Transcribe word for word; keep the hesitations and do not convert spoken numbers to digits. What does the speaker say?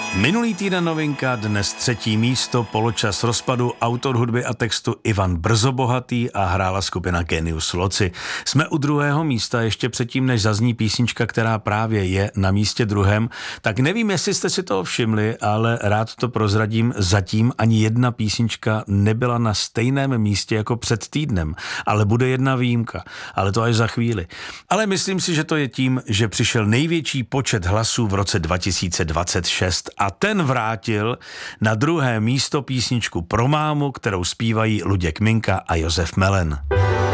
Minulý týden novinka, dnes třetí místo, poločas rozpadu, autor hudby a textu Ivan Brzobohatý a hrála skupina Genius Loci. Jsme u druhého místa, ještě předtím, než zazní písnička, která právě je na místě druhém, tak nevím, jestli jste si toho všimli, ale rád to prozradím, zatím ani jedna písnička nebyla na stejném místě jako před týdnem, ale bude jedna výjimka, ale to až za chvíli. Ale myslím si, že to je tím, že přišel největší počet hlasů v roce dva tisíce dvacet šest a ten vrátil na druhé místo písničku Pro mámu, kterou zpívají Luděk Minka a Josef Melen.